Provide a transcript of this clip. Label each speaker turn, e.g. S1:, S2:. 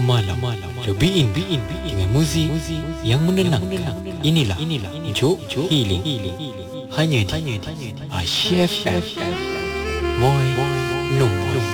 S1: malam. Cobain dengan muzik yang menenangkan. Inilah Jok Healing. Hanya di Asia FM. Moi Nombor